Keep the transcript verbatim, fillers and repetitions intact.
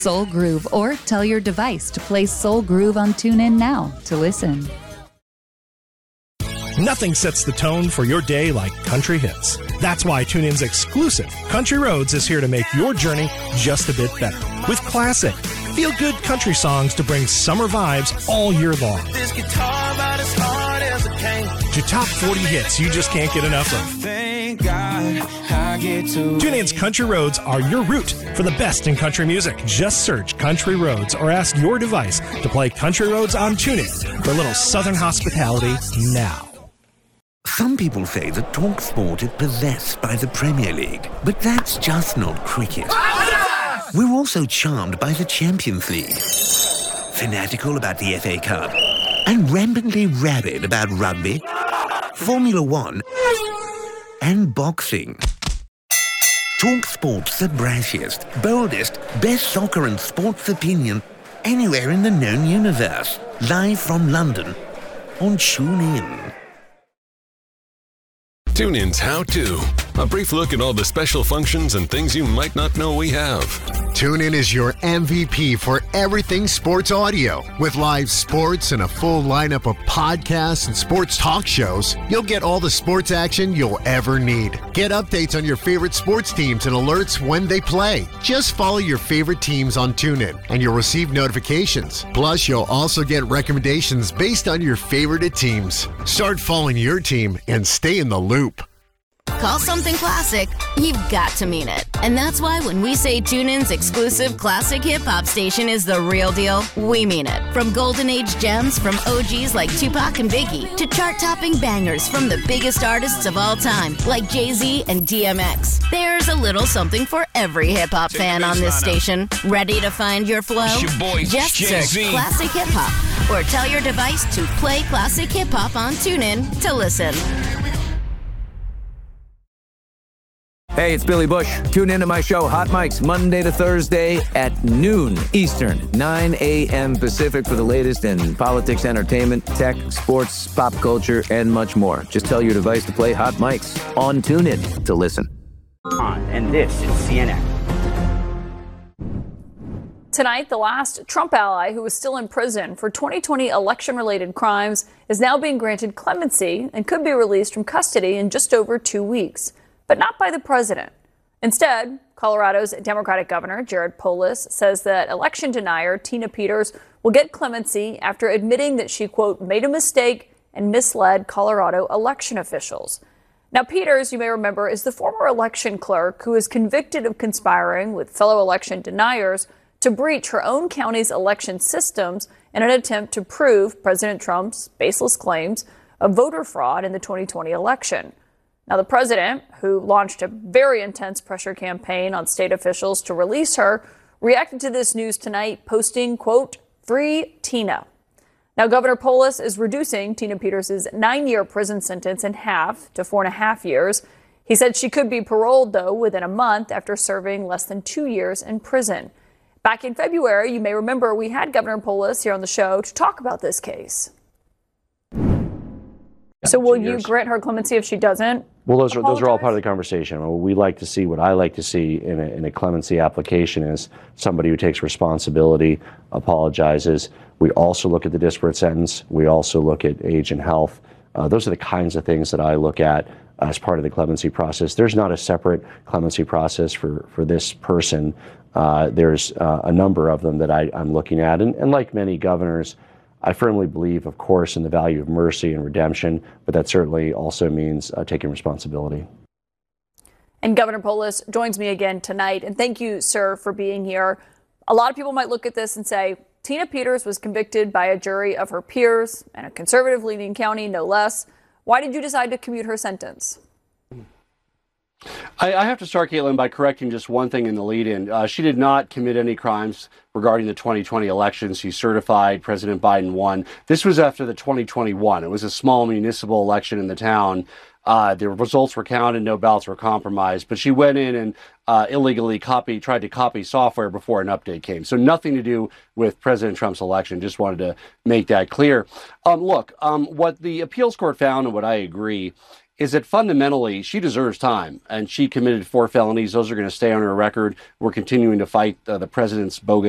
Soul Groove, or tell your device to play Soul Groove on TuneIn now to listen. Nothing sets the tone for your day like country hits. That's why TuneIn's exclusive Country Roads is here to make your journey just a bit better. With classic, feel-good country songs to bring summer vibes all year long. This guitar about as hard as it can. To top forty hits you just can't get enough of. Thank God I get to TuneIn's Country Roads are your route for the best in country music. Just search Country Roads or ask your device to play Country Roads on TuneIn for a little southern hospitality now. Some people say that TalkSport is possessed by the Premier League, but that's just not cricket. We're also charmed by the Champions League, fanatical about the F A Cup, and rampantly rabid about rugby, Formula One, and boxing. TalkSport's the brashiest, boldest, best soccer and sports opinion anywhere in the known universe. Live from London on TuneIn. TuneIn's How To. A brief look at all the special functions and things you might not know we have. TuneIn is your M V P for everything sports audio. With live sports and a full lineup of podcasts and sports talk shows, you'll get all the sports action you'll ever need. Get updates on your favorite sports teams and alerts when they play. Just follow your favorite teams on TuneIn and you'll receive notifications. Plus, you'll also get recommendations based on your favorite teams. Start following your team and stay in the loop. Call something classic, you've got to mean it. And that's why when we say TuneIn's exclusive classic hip-hop station is the real deal, we mean it. From golden age gems from O Gs like Tupac and Biggie to chart-topping bangers from the biggest artists of all time like Jay-Z and D M X. There's a little something for every hip-hop fan on this station. Ready to find your flow? Your boy, Just Jay-Z. search Classic Hip-Hop or tell your device to play Classic Hip-Hop on TuneIn to listen. Hey, it's Billy Bush. Tune into my show, Hot Mics, Monday to Thursday at noon Eastern, nine a.m. Pacific for the latest in politics, entertainment, tech, sports, pop culture, and much more. Just tell your device to play Hot Mics on TuneIn to listen. And this is C N N. Tonight, the last Trump ally who was still in prison for twenty twenty election-related crimes is now being granted clemency and could be released from custody in just over two weeks. But not by the president. Instead, Colorado's Democratic Governor Jared Polis says that election denier Tina Peters will get clemency after admitting that she, quote, made a mistake and misled Colorado election officials. Now, Peters, you may remember, is the former election clerk who is convicted of conspiring with fellow election deniers to breach her own county's election systems in an attempt to prove President Trump's baseless claims of voter fraud in the twenty twenty election. Now, the president, who launched a very intense pressure campaign on state officials to release her, reacted to this news tonight, posting, quote, free Tina. Now, Governor Polis is reducing Tina Peters' nine-year prison sentence in half to four and a half years. He said she could be paroled, though, within a month after serving less than two years in prison. Back in February, you may remember we had Governor Polis here on the show to talk about this case. So will you grant her clemency if she doesn't? Well, those are those are all part of the conversation. What we like to see, what I like to see in a, in a clemency application is somebody who takes responsibility, apologizes. We also look at the disparate sentence. We also look at age and health. Uh, those are the kinds of things that I look at as part of the clemency process. There's not a separate clemency process for, for this person. Uh, there's uh, a number of them that I, I'm looking at. And, and like many governors, I firmly believe, of course, in the value of mercy and redemption, but that certainly also means uh, taking responsibility. And Governor Polis joins me again tonight. And thank you, sir, for being here. A lot of people might look at this and say, Tina Peters was convicted by a jury of her peers in a conservative-leaning county, no less. Why did you decide to commute her sentence? I, I have to start, Caitlin, by correcting just one thing in the lead-in. Uh, she did not commit any crimes regarding the twenty twenty election. She certified President Biden won. This was after the twenty twenty-one. It was a small municipal election in the town. Uh, the results were counted, no ballots were compromised, but she went in and uh, illegally copy, tried to copy software before an update came. So nothing to do with President Trump's election. Just wanted to make that clear. Um, look, um, what the appeals court found, and what I agree, is that fundamentally she deserves time, and she committed four felonies. Those are going to stay on her record. We're continuing to fight uh, the president's bogus